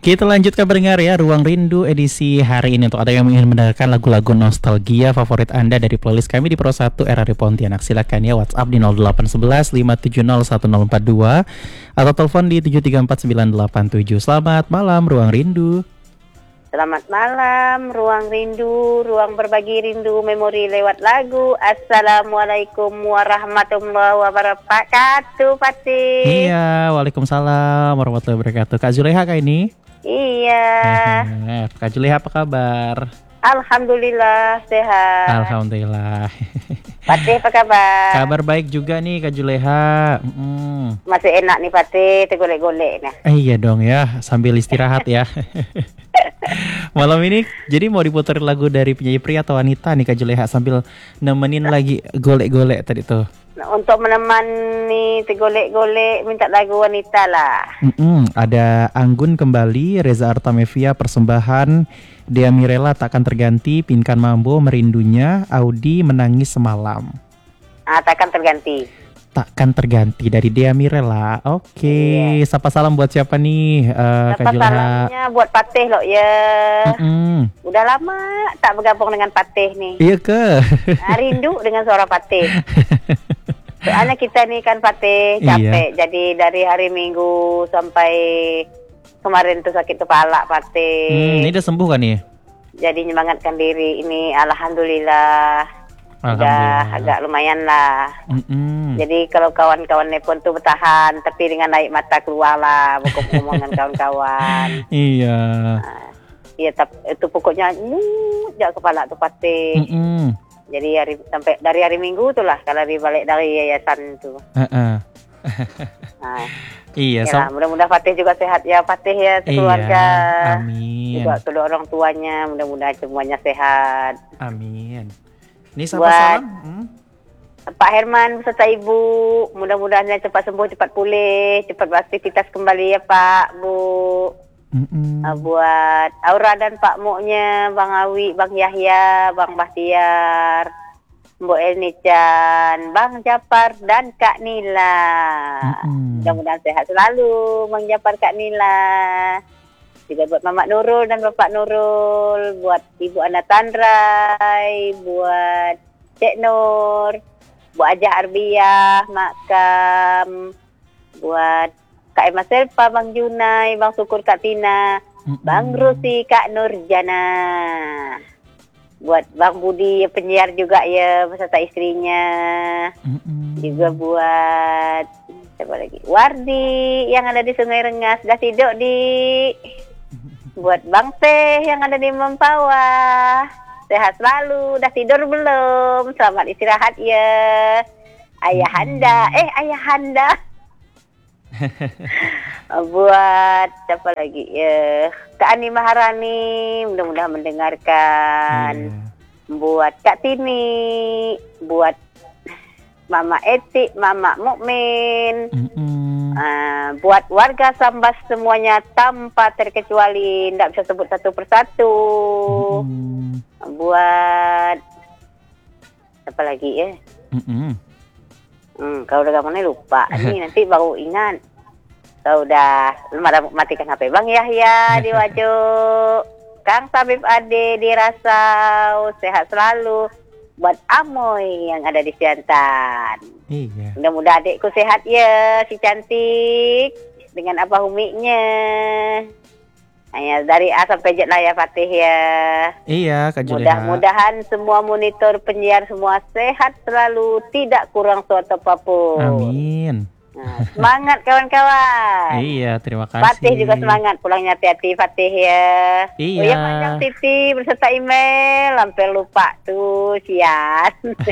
Kita lanjut ke pendengar ya, Ruang Rindu edisi hari ini. Untuk ada yang ingin mendengarkan lagu-lagu nostalgia favorit Anda dari playlist kami di Pro 1 RRI Pontianak, silakan ya WhatsApp di 0811 570 1042 atau telepon di 7349887. Selamat malam Ruang Rindu. Selamat malam, Ruang Rindu, ruang berbagi rindu, memori lewat lagu. Assalamualaikum warahmatullahi wabarakatuh, Pati. Iya, waalaikumsalam warahmatullahi wabarakatuh. Kak Zuleha kah ini? Iya. Kak Zuleha apa kabar? Alhamdulillah sehat. Alhamdulillah. Pati apa kabar? Kabar baik juga nih Kak Zuleha. Masih enak nih Pati, tegolek-golek nih. Iya dong ya, sambil istirahat ya. Malam ini jadi mau diputerin lagu dari penyanyi pria atau wanita nih Kak Zuleha sambil nemenin lagi golek-golek tadi tuh. Nah, untuk menemani tegolek-golek minta lagu wanita lah. Ada Anggun Kembali, Reza Artamevia persembahan, Dea Mirela Takkan Terganti, Pinkan Mambo Merindunya, Audi Menangis Semalam. Takkan terganti. Takkan Terganti dari Dea Mirela. Oke, sapa salam buat siapa nih Kak Zuleha? Salamnya buat Patih loh ya. Udah lama tak bergabung dengan Patih nih. Iya ke? Rindu dengan suara Patih. Soalnya kita nih kan Patih capek. Jadi dari hari Minggu sampai kemarin tuh sakit kepala Patih. Ini udah sembuh kan nih? Jadi nyemangatkan diri ini, alhamdulillah. Udah agak lumayan lah. Jadi kalau kawan-kawan nepon tuh bertahan, tapi dengan naik mata keluar lah, buku dengan kawan-kawan. Iya. Iya, itu pokoknya jak kepala tuh Patih. Jadi dari hari Minggu tuh lah kalau dibalik dari yayasan tuh. Iya. Mudah-mudahan Patih juga sehat ya Patih ya, keluarga. Iya, amin. Juga kedua orang tuanya, mudah-mudahan semuanya sehat. Amin. Ini salam. Pak Herman beserta Ibu, mudah-mudahan cepat sembuh, cepat pulih, cepat beraktivitas kembali ya Pak, Bu. Buat Aura dan Pak Muknya, Bang Awi, Bang Yahya, Bang Bahtiar, Mbok Elnichan, Bang Japar dan Kak Nila. Mudah-mudahan sehat selalu Bang Japar, Kak Nila. Juga buat Mamak Nurul dan Bapak Nurul, buat Ibu Ana Tandrai, buat Cek Nur, buat Ajah Arbiah, Mak Kam, buat Kak Emma Selpa, Bang Junai, Bang Syukur, Kak Tina, Bang Rusi, Kak Nurjana, buat Bang Budi penyiar juga ya beserta istrinya, juga buat siapa lagi? Wardi yang ada di Sungai Rengas, dah tidur di. Buat Bang Teh yang ada di Mempawah, sehat selalu, dah tidur belum? Selamat istirahat ya. Ayahanda. Buat siapa lagi ya? Kak Ani Maharani, mudah-mudahan mendengarkan. Buat Kak Tini, buat Mama Eti, Mama Mukmin. Buat warga Sambas semuanya tanpa terkecuali, tidak bisa sebut satu persatu. Buat apa lagi ya? Kau udah gambarnya lupa. Ini nanti baru ingat. Kau udah matikan HP Bang Yahya di Wajo, Kang Tabib Ade di Rasau, sehat selalu. Buat Amoy yang ada di Siantan. Iya. Mudah-mudahan adikku sehat ya, si cantik. Dengan Abah Umi-nya. Hanya dari A sampai Z lah ya Fatih ya. Iya Kak Zuleha. Mudah-mudahan semua monitor penyiar semua sehat selalu, tidak kurang suatu apapun. Amin. Nah, semangat kawan-kawan. Iya, terima kasih. Fatih juga semangat, pulangnya hati-hati Fatih ya. Iya. Oh ya, Manjang Titi berserta email, hampir lupa tuh, sian.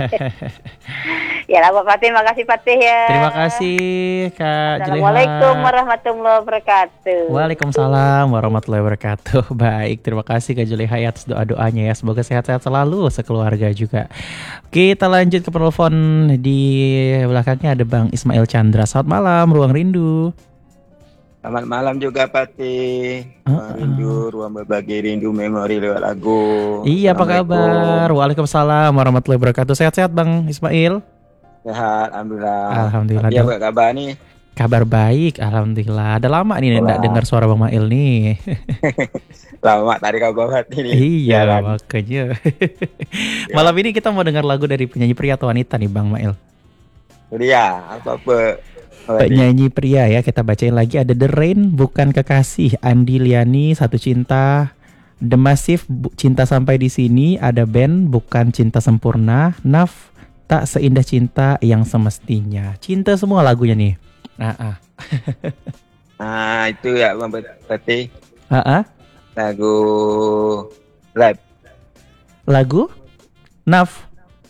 Ya lah buat Fatih, makasih Fatih ya. Terima kasih Kak Zuleha. Assalamualaikum warahmatullahi wabarakatuh. Waalaikumsalam warahmatullahi wabarakatuh. Baik, terima kasih Kak Zuleha atas doa-doanya ya. Semoga sehat-sehat selalu sekeluarga juga. Kita lanjut ke penelpon, di belakangnya ada Bang Ismail Chandra. Selamat malam, Ruang Rindu. Selamat malam juga Pati. Ruang Rindu, ruang berbagi rindu, memori lewat lagu. Iya, apa kabar? Waalaikumsalam warahmatullahi wabarakatuh. Sehat-sehat Bang Ismail? Sehat, alhamdulillah. Alhamdulillah. Iya, apa kabar nih? Kabar baik, alhamdulillah. Ada lama nih nggak dengar suara Bang Mail nih. Lama tadi kau banget ini. Iya, Jalan. makanya. Malam ini kita mau dengar lagu dari penyanyi pria atau wanita nih Bang Mail. Dia apa-apa. Penyanyi pria ya, kita bacain lagi. Ada The Rain, Bukan Kekasih, Andi Liani, Satu Cinta. The Massive, Cinta Sampai di Sini. Ada Ben, Bukan Cinta Sempurna. Naf, Tak Seindah Cinta Yang Semestinya. Cinta semua lagunya nih. Itu ya Bang Pati. Lagu rap. Lagu Naf.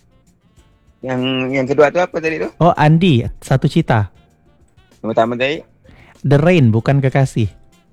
Yang kedua itu apa tadi tuh? Oh, Andi, Satu Cita. Yang pertama tadi? The Rain, Bukan Kekasih.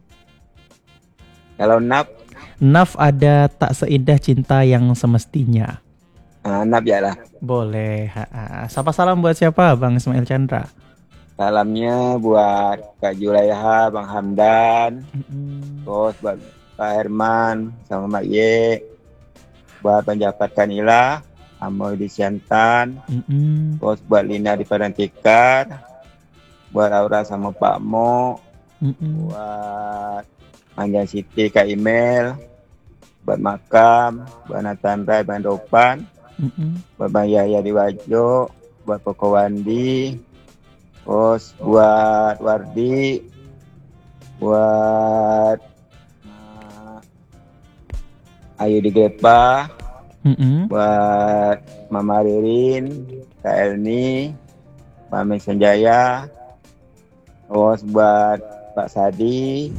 Kalau Naf ada Tak Seindah Cinta Yang Semestinya. Naf ya lah. Boleh. Sapa salam buat siapa Bang Ismail Chandra? Salamnya buat Kak Julaiha, Bang Hamdan, terus buat Pak Herman sama Mak Ye, buat penjabat Kanila, Amoy di Siantan, terus buat Lina di Padang Tikar, buat Aura sama Pak Mo, buat Manjan Siti Kak Email, buat Makam, buat Nathan Rai, Bang Dopan, buat Bang Yahya di Wajo, buat Koko Wandi, terus buat Wardi, buat Ayu di Gepa, buat Mama Ririn, Kak Elni, Pak Mesan Jaya, terus buat Pak Sadi,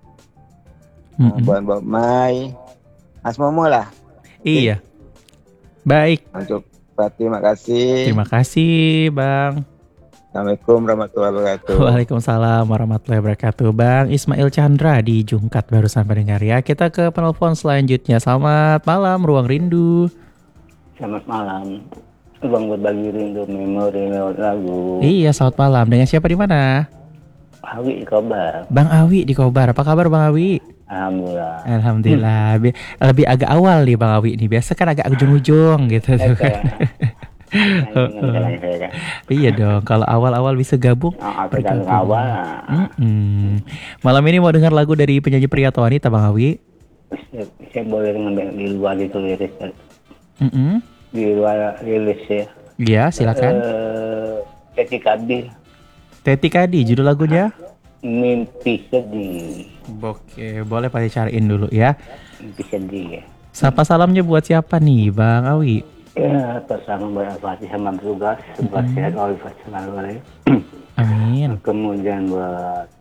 buat Bob Mai, Asmomo lah. Iya. Baik. Untuk terima kasih. Terima kasih Bang. Assalamualaikum warahmatullahi wabarakatuh. Waalaikumsalam warahmatullahi wabarakatuh. Bang Ismail Chandra di Jungkat barusan pendengar ya. Kita ke penelpon selanjutnya. Selamat malam Ruang Rindu. Selamat malam. Bang berbagi rindu memori lewat lagu. Iya, selamat malam. Dengan siapa di mana? Awi di Kobar. Bang Awi di Kobar. Apa kabar Bang Awi? Alhamdulillah. Alhamdulillah. Lebih agak awal nih Bang Awi nih. Biasa kan agak ujung-ujung gitu tuh kan. Iya dong, kalau awal-awal bisa gabung. Awal. Malam ini mau dengar lagu dari penyanyi pria atau wanita Bang Awi? Saya boleh ngambil di luar itu liris. Di luar rilis ya. Iya, silakan. Teti Kadi. Teti Kadi, judul lagunya? Mimpi Sedih. Oke, boleh Pak cariin dulu ya. Mimpi Sedih ya. Sapa salamnya buat siapa nih Bang Awi? Ya, bersama buat Fatih sama tugas, buat sehat walafiat selalu. Amin. Kemudian buat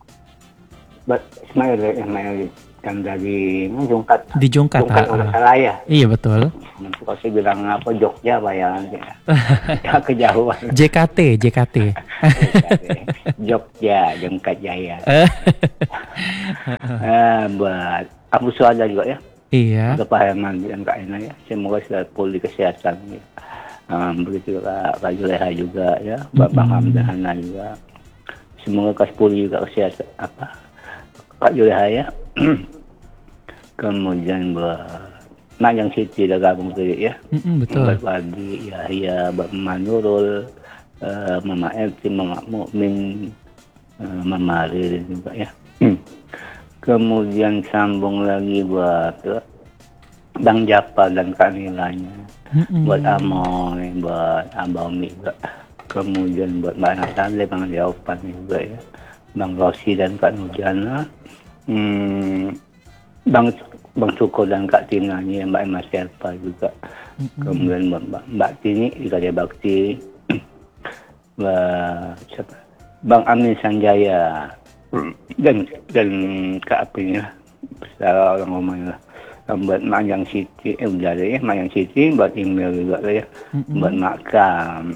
Ismail yang dari Jungkat. Di Jungkat. Jungkat salah ya. Iya betul. Nanti kalau saya bilang apa Jogja bayangan ya. Kejauhan. JKT. Jogja, Jungkat Jaya. Buat Abu Suada juga ya. Iya. Untuk Pak Herman dan Kak Ena ya. Semoga sudah pulih kesehatan ya. Begitu Kak Juleha juga ya. Bang Hamdana juga. Semoga kas pulih juga kesehatan Kak Juleha ya. Kemudian buat Manjang Siti udah gabung tadi ya. Betul. Buat Wadi, Yahya, Mbak Manurul, Mama Elti, Mama Mukmin, Mama Ririn juga ya. Kemudian sambung lagi buat Bang Japa dan Kak Nilanya, buat Amoy, buat Abang juga. Kemudian buat Mbak Natale, Bang Jawapan juga ya. Bang Rosi dan Kak Nujana, Bang Cuko dan Kak Tinanya, Mbak Emma Serpa juga. Kemudian buat Mbak Tini di Karya Bakti, Bang Amin Sanjaya, dan Kak Apinya secara orang ngomongnya buat Mayang Siti udah ada ya Mayang Siti, buat email juga ya, buat Makam,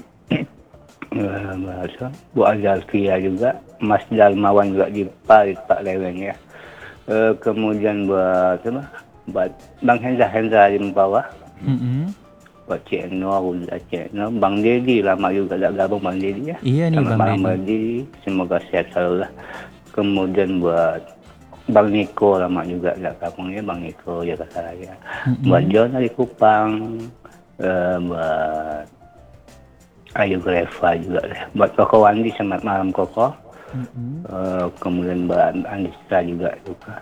buat Azalfia juga, Mas Dalmawan juga di Pak Leweng ya. Kemudian buat Bang Hendra di bawah, buat Ceno, Bang Dedi lama juga tak gabung Bang Dedi ya. Iya nih Bang Dedi, semoga sehat selalu lah. Kemudian buat Bang Niko lama juga tak gabung ya, Bang Niko ya kata saya. Buat John dari Kupang, buat Ayu Greva juga deh. Buat Koko Wandi, selamat malam Koko. Kemudian Mbak Anissa juga suka.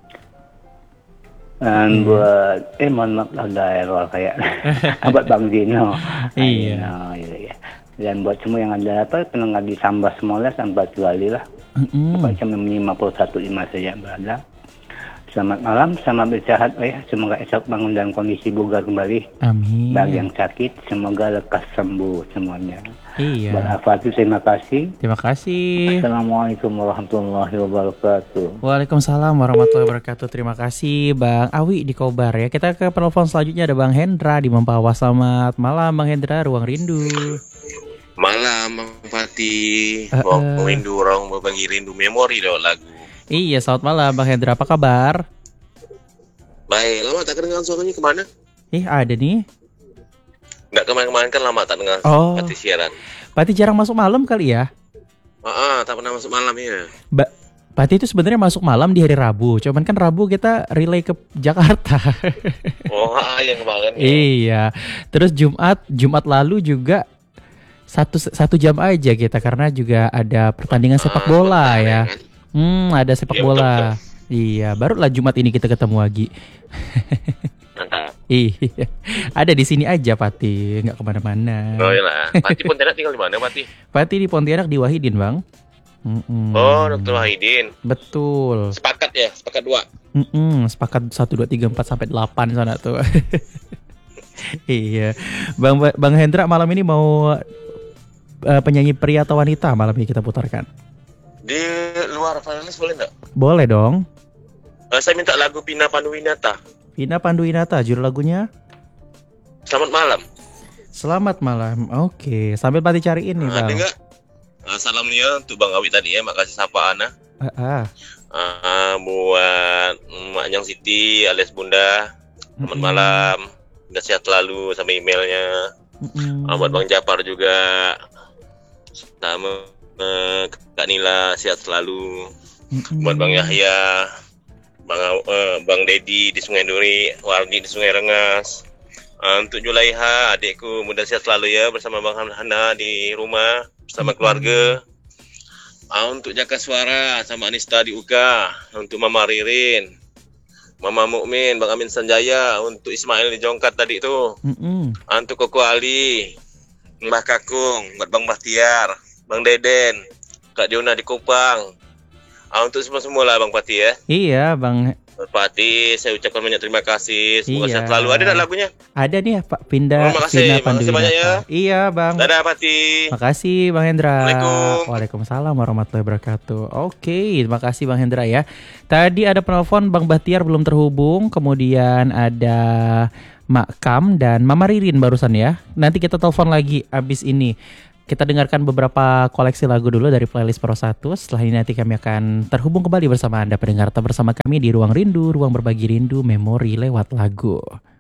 Dan buat mohon maaf ada error kayak buat Bang Dino. Iya. Iya. Dan buat semua yang ada pendengar di Sambas Moles sampai kembali lah. Pokoknya 51.5 saja berada. Selamat malam, selamat beristirahat ya. Semoga esok bangun dalam kondisi bugar kembali. Amin. Bagi yang sakit, semoga lekas sembuh semuanya. Iya. Bang Afatu, terima kasih. Terima kasih. Assalamualaikum warahmatullahi wabarakatuh. Waalaikumsalam warahmatullahi wabarakatuh. Terima kasih Bang Awi di Kobar ya. Kita ke penelpon selanjutnya ada Bang Hendra di Mempawah. Selamat malam Bang Hendra, Ruang Rindu. Malam Bang Fatih. Mau rindu orang berbagi rindu memori dong lagu. Iya, selamat malam Bang Hendra, apa kabar? Baik, lama tak kedengaran suaranya kemana? Ada nih. Nggak kemarin-kemarin kan lama tak dengar Fatih siaran. Fatih jarang masuk malam kali ya? Tak pernah masuk malam ya. Fatih itu sebenarnya masuk malam di hari Rabu, cuman kan Rabu kita relay ke Jakarta. Yang kemarin. Iya, terus Jumat lalu juga satu jam aja kita karena juga ada pertandingan sepak bola ya. Kan? Ada sepak bola. Betul. Iya, barulah Jumat ini kita ketemu lagi. Iya, ada di sini aja Pati, nggak kemana-mana. Oh iya, Pati Pontianak tinggal di mana Pati? Pati di Pontianak di Wahidin Bang. Dr. Wahidin. Betul. Sepakat ya, sepakat 2. Sepakat 1, 2, 3, 4 sampai 8 sana tuh. Iya, Bang Hendra malam ini mau penyanyi pria atau wanita malam ini kita putarkan? Di luar finalis boleh nggak? Boleh dong. Saya minta lagu Vina Panduwinata. Vina Panduwinata, judul lagunya? Selamat malam. Selamat malam. Oke, sambil Pati cariin nih Bang. Ada nggak? Salamnya untuk Bang Awi tadi ya, makasih sapa Ana. Buat Maknyang Siti alias Bunda. Selamat malam. Udah sehat selalu sama emailnya. Buat Bang Japar juga. Sama Kak Nila sehat selalu. Buat Bang Yahya, Bang Dedi di Sungai Duri, Wardi di Sungai Rengas. Untuk Julaiha adikku mudah sehat selalu ya bersama Bang Hana di rumah bersama keluarga. Untuk Jaka Suara sama Anista di Uga. Untuk Mama Ririn, Mama Mukmin, Bang Amin Sanjaya. Untuk Ismail di Jongkat tadi itu. Untuk Koko Ali, Mbah Kakung, buat Bang Bahtiar, Bang Deden, Kak Diona di Kupang. Untuk semua lah Bang Pati ya. Iya Bang Pati, saya ucapkan banyak terima kasih. Semoga sehat selalu. Ada lagunya? Ada nih Pak Pindah. Makasih banyak ya. Iya Bang. Dadah Pati. Makasih Bang Hendra. Waalaikumsalam warahmatullahi wabarakatuh. Oke, terima kasih Bang Hendra ya. Tadi ada penelpon Bang Bahtiar belum terhubung. Kemudian ada Mak Kam dan Mama Ririn barusan ya. Nanti kita telepon lagi abis ini. Kita dengarkan beberapa koleksi lagu dulu dari playlist Pro 1. Setelah ini nanti kami akan terhubung kembali bersama Anda pendengar. Tetap bersama kami di Ruang Rindu, ruang berbagi rindu, memori lewat lagu.